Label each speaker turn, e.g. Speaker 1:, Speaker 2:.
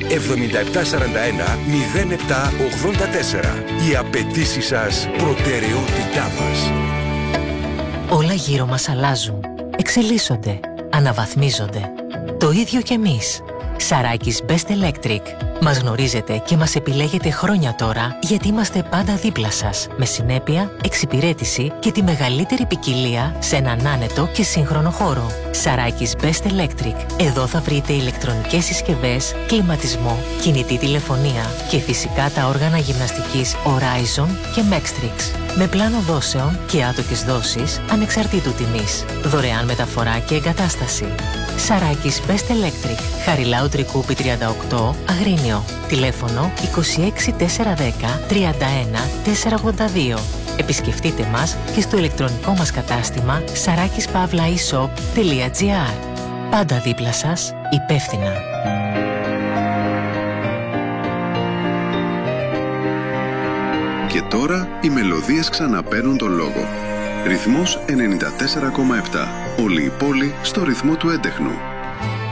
Speaker 1: 7741 0784. Οι απαιτήσεις σας προτεραιότητά μας.
Speaker 2: Όλα γύρω μας αλλάζουν, εξελίσσονται, αναβαθμίζονται. Το ίδιο κι εμείς. Σαράκης Best Electric. Μας γνωρίζετε και μας επιλέγετε χρόνια τώρα γιατί είμαστε πάντα δίπλα σας. Με συνέπεια, εξυπηρέτηση και τη μεγαλύτερη ποικιλία σε έναν άνετο και σύγχρονο χώρο. Σαράκης Best Electric. Εδώ θα βρείτε ηλεκτρονικές συσκευές, κλιματισμό, κινητή τηλεφωνία και φυσικά τα όργανα γυμναστικής Horizon και Mextrix. Με πλάνο δόσεων και άτοκες δόσεις ανεξαρτήτου τιμής. Δωρεάν μεταφορά και εγκατάσταση. Σαράκης Best Electric. Χαριλάου Τρικούπη 38, Αγρίνιο. Τηλέφωνο 26410 31 482. Επισκεφτείτε μας και στο ηλεκτρονικό μας κατάστημα sarakispavlaeshop.gr. Πάντα δίπλα σας, υπεύθυνα.
Speaker 3: Και τώρα οι μελωδίες ξαναπαίρνουν τον λόγο. Ρυθμός 94,7. Όλη η πόλη στο ρυθμό του έντεχνου.